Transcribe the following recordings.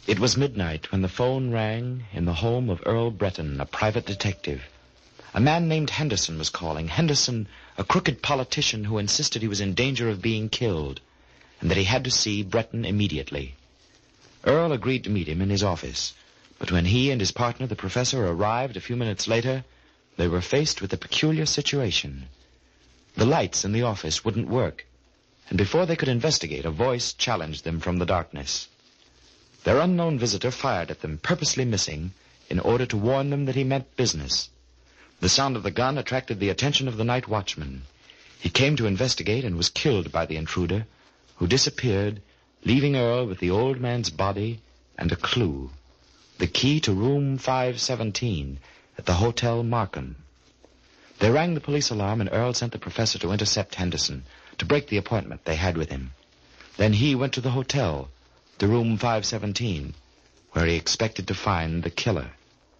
It was midnight when the phone rang in the home of Earl Breton, a private detective. A man named Henderson was calling. Henderson, a crooked politician who insisted he was in danger of being killed, and that he had to see Breton immediately. Earl agreed to meet him in his office, but when he and his partner, the professor, arrived a few minutes later, they were faced with a peculiar situation. The lights in the office wouldn't work, and before they could investigate, a voice challenged them from the darkness. Their unknown visitor fired at them, purposely missing, in order to warn them that he meant business. The sound of the gun attracted the attention of the night watchman. He came to investigate and was killed by the intruder, who disappeared, leaving Earl with the old man's body and a clue, the key to room 517 at the Hotel Markham. They rang the police alarm, and Earl sent the professor to intercept Henderson, to break the appointment they had with him. Then he went to the hotel, to room 517, where he expected to find the killer.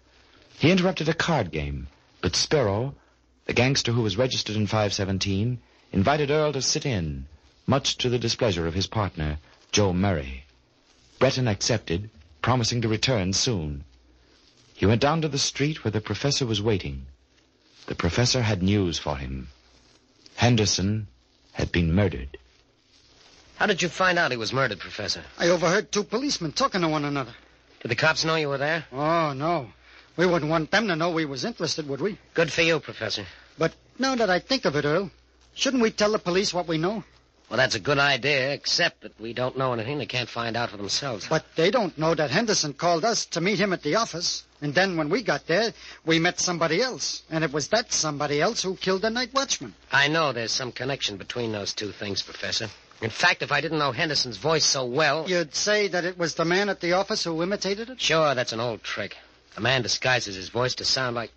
He interrupted a card game, but Sparrow, the gangster who was registered in 517, invited Earl to sit in, much to the displeasure of his partner, Joe Murray. Breton accepted, promising to return soon. He went down to the street where the professor was waiting. The professor had news for him. Henderson had been murdered. How did you find out he was murdered, Professor? I overheard two policemen talking to one another. Did the cops know you were there? Oh, no. We wouldn't want them to know we was interested, would we? Good for you, Professor. But now that I think of it, Earl, shouldn't we tell the police what we know? Well, that's a good idea, except that we don't know anything they can't find out for themselves. But they don't know that Henderson called us to meet him at the office. And then when we got there, we met somebody else. And it was that somebody else who killed the night watchman. I know there's some connection between those two things, Professor. In fact, if I didn't know Henderson's voice so well... You'd say that it was the man at the office who imitated it? Sure, that's an old trick. A man disguises his voice to sound like...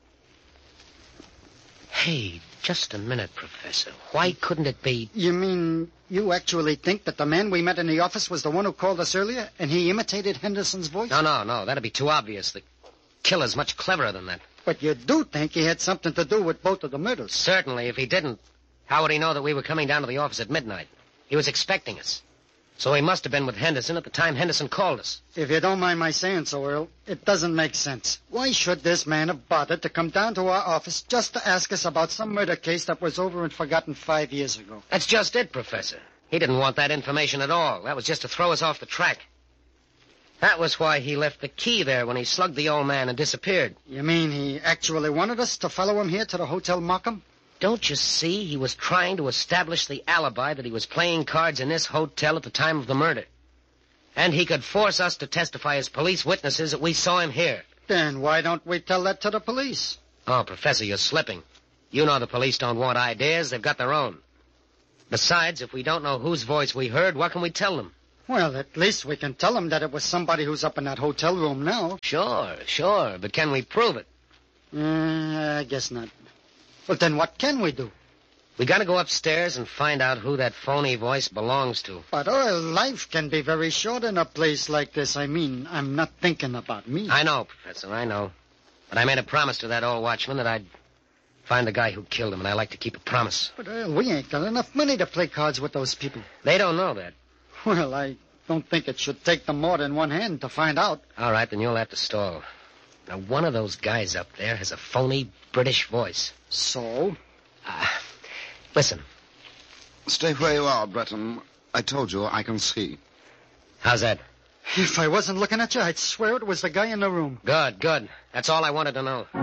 Hey, just a minute, Professor. Why couldn't it be... You mean you actually think that the man we met in the office was the one who called us earlier, and he imitated Henderson's voice? No. That'd be too obvious. The killer's much cleverer than that. But you do think he had something to do with both of the murders? Certainly. If he didn't, how would he know that we were coming down to the office at midnight? He was expecting us. So he must have been with Henderson at the time Henderson called us. If you don't mind my saying so, Earl, it doesn't make sense. Why should this man have bothered to come down to our office just to ask us about some murder case that was over and forgotten 5 years ago? That's just it, Professor. He didn't want that information at all. That was just to throw us off the track. That was why he left the key there when he slugged the old man and disappeared. You mean he actually wanted us to follow him here to the Hotel Markham? Don't you see? He was trying to establish the alibi that he was playing cards in this hotel at the time of the murder. And he could force us to testify as police witnesses that we saw him here. Then why don't we tell that to the police? Oh, Professor, you're slipping. You know the police don't want ideas. They've got their own. Besides, if we don't know whose voice we heard, what can we tell them? Well, at least we can tell them that it was somebody who's up in that hotel room now. Sure. But can we prove it? I guess not. Well, then what can we do? We gotta go upstairs and find out who that phony voice belongs to. But Earl, life can be very short in a place like this. I mean, I'm not thinking about me. I know, Professor, I know. But I made a promise to that old watchman that I'd find the guy who killed him, and I like to keep a promise. But Earl, we ain't got enough money to play cards with those people. They don't know that. Well, I don't think it should take them more than one hand to find out. All right, then you'll have to stall. Now, one of those guys up there has a phony British voice. So? Listen. Stay where you are, Breton. I told you I can see. How's that? If I wasn't looking at you, I'd swear it was the guy in the room. Good. That's all I wanted to know.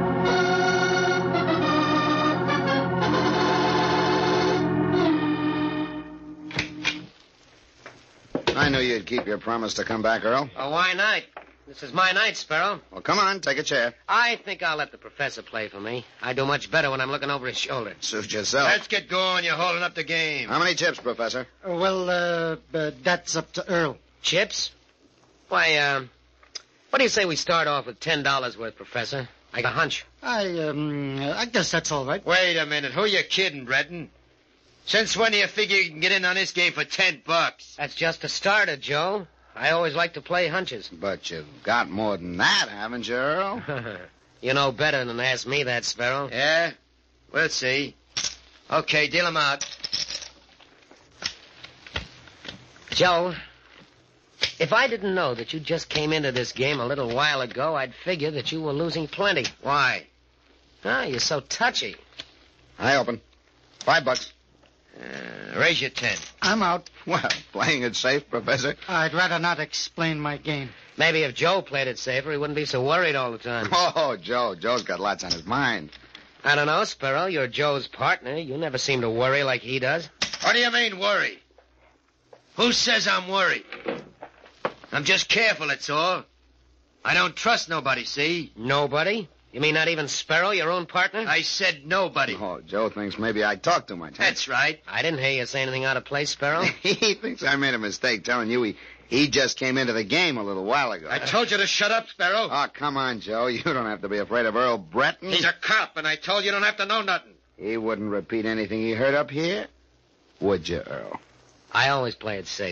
I knew you'd keep your promise to come back, Earl. Oh, why not? This is my night, Sparrow. Well, come on, take a chair. I think I'll let the professor play for me. I do much better when I'm looking over his shoulder. Suit yourself. Let's get going. You're holding up the game. How many chips, Professor? Well, that's up to Earl. Chips? Why, what do you say we start off with $10 worth, Professor? I got a hunch. I guess that's all right. Wait a minute. Who you kidding, Breton? Since when do you figure you can get in on this game for $10? That's just a starter, Joe. I always like to play hunches. But you've got more than that, haven't you, Earl? You know better than to ask me that, Sparrow. Yeah? We'll see. Okay, deal 'em out. Joe, If I didn't know that you just came into this game a little while ago, I'd figure that you were losing plenty. Why? Ah, you're so touchy. I open. $5. Raise your 10. I'm out. Well, playing it safe, Professor. I'd rather not explain my game. Maybe if Joe played it safer, he wouldn't be so worried all the time. Oh, Joe. Joe's got lots on his mind. I don't know, Sparrow. You're Joe's partner. You never seem to worry like he does. What do you mean, worry? Who says I'm worried? I'm just careful, that's all. I don't trust nobody, see? Nobody? You mean not even Sparrow, your own partner? I said nobody. Oh, Joe thinks maybe I talk too much. Huh? That's right. I didn't hear you say anything out of place, Sparrow. He thinks I made a mistake telling you he just came into the game a little while ago. I told you to shut up, Sparrow. Oh, come on, Joe. You don't have to be afraid of Earl Breton. He's a cop, and I told you don't have to know nothing. He wouldn't repeat anything he heard up here, would you, Earl? I always play it safe.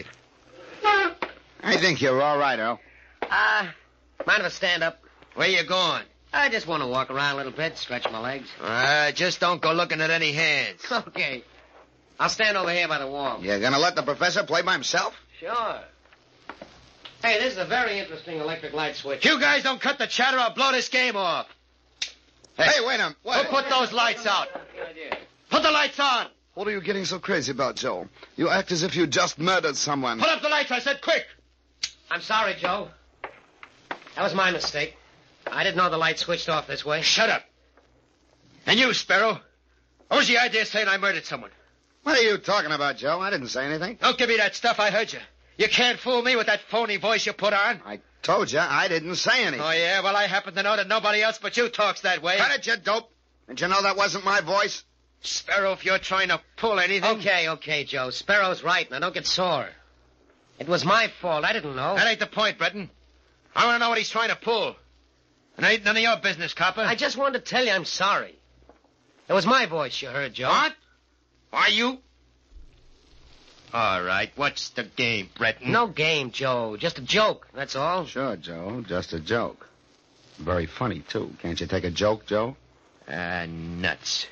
I think you're all right, Earl. Mind if I stand up? Where you going? I just want to walk around a little bit, stretch my legs. Just don't go looking at any hands. Okay. I'll stand over here by the wall. You're going to let the professor play by himself? Sure. Hey, this is a very interesting electric light switch. You guys don't cut the chatter, I'll blow this game off. Hey, wait a minute. Who put those lights out? Put the lights on. What are you getting so crazy about, Joe? You act as if you just murdered someone. Put up the lights, I said, quick. I'm sorry, Joe. That was my mistake. I didn't know the light switched off this way. Shut up. And you, Sparrow. What was the idea of saying I murdered someone? What are you talking about, Joe? I didn't say anything. Don't give me that stuff, I heard you. You can't fool me with that phony voice you put on. I told you I didn't say anything. Oh, yeah? Well, I happen to know that nobody else but you talks that way. Cut it, you dope. Didn't you know that wasn't my voice? Sparrow, if you're trying to pull anything... Okay, Joe. Sparrow's right. Now, don't get sore. It was my fault. I didn't know. That ain't the point, Breton. I want to know what he's trying to pull. And it ain't none of your business, copper. I just wanted to tell you I'm sorry. It was my voice you heard, Joe. What? Are you? All right. What's the game, Breton? No game, Joe. Just a joke. That's all. Sure, Joe. Just a joke. Very funny, too. Can't you take a joke, Joe? Nuts.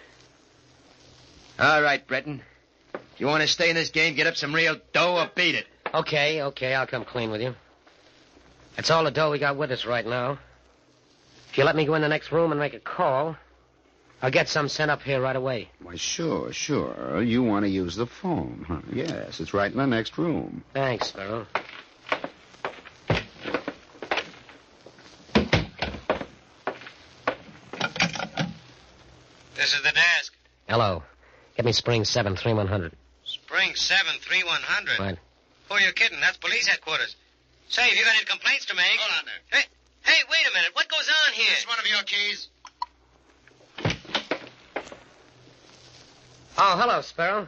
All right, Breton. If you want to stay in this game, get up some real dough or beat it. Okay. I'll come clean with you. That's all the dough we got with us right now. If you let me go in the next room and make a call, I'll get some sent up here right away. Why, sure. You want to use the phone, huh? Yes, it's right in the next room. Thanks, Sparrow. This is the desk. Hello. Get me Spring 73100. Spring 73100. Right. Who are you kidding? That's police headquarters. Say, have you got any complaints to make? Hold on there. Hey, wait a minute. What goes on here? Is this one of your keys? Oh, hello, Sparrow.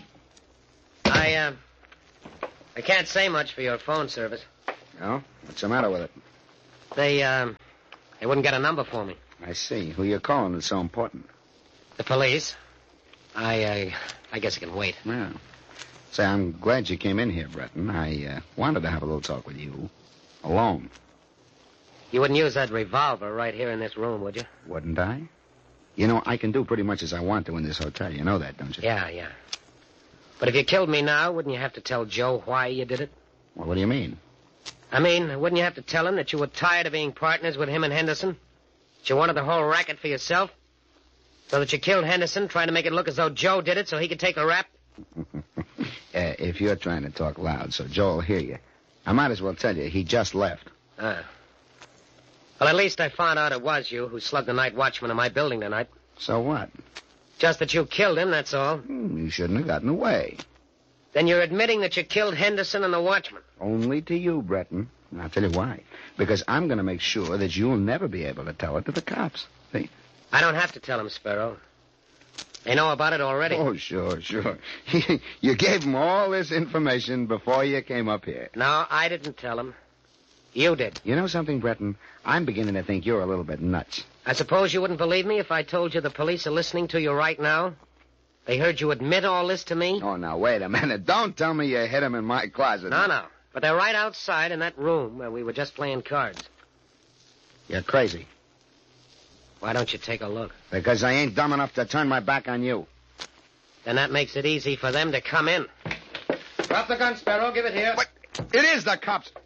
I can't say much for your phone service. No? What's the matter with it? They wouldn't get a number for me. I see. Who you calling is so important. The police. I guess I can wait. Yeah. Say, I'm glad you came in here, Breton. I wanted to have a little talk with you. Alone. You wouldn't use that revolver right here in this room, would you? Wouldn't I? You know, I can do pretty much as I want to in this hotel. You know that, don't you? Yeah. But if you killed me now, wouldn't you have to tell Joe why you did it? Well, what do you mean? I mean, wouldn't you have to tell him that you were tired of being partners with him and Henderson? That you wanted the whole racket for yourself? So that you killed Henderson, trying to make it look as though Joe did it so he could take a rap? If you're trying to talk loud so Joe will hear you, I might as well tell you he just left. Well, at least I found out it was you who slugged the night watchman in my building tonight. So what? Just that you killed him, that's all. You shouldn't have gotten away. Then you're admitting that you killed Henderson and the watchman. Only to you, Breton. And I'll tell you why. Because I'm going to make sure that you'll never be able to tell it to the cops. See? I don't have to tell him, Sparrow. They know about it already. Oh, sure. You gave them all this information before you came up here. No, I didn't tell him. You did. You know something, Breton? I'm beginning to think you're a little bit nuts. I suppose you wouldn't believe me if I told you the police are listening to you right now? They heard you admit all this to me? Oh, now, wait a minute. Don't tell me you hid him in my closet. No. But they're right outside in that room where we were just playing cards. You're crazy. Why don't you take a look? Because I ain't dumb enough to turn my back on you. Then that makes it easy for them to come in. Drop the gun, Sparrow. Give it here. What? It is the cops.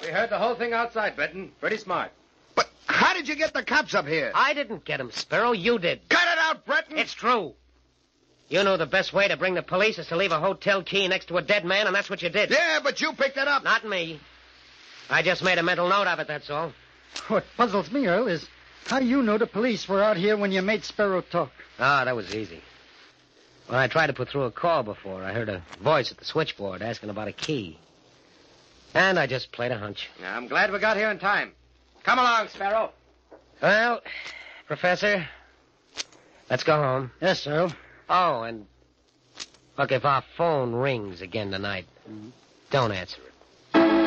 We heard the whole thing outside, Breton. Pretty smart. But how did you get the cops up here? I didn't get him, Sparrow. You did. Cut it out, Breton! It's true. You know the best way to bring the police is to leave a hotel key next to a dead man, and that's what you did. Yeah, but you picked it up. Not me. I just made a mental note of it, that's all. What puzzles me, Earl, is how you know the police were out here when you made Sparrow talk. Ah, that was easy. When I tried to put through a call before, I heard a voice at the switchboard asking about a key. And I just played a hunch. I'm glad we got here in time. Come along, Sparrow. Well, Professor, let's go home. Yes, Earl. Oh, and look, if our phone rings again tonight, don't answer it.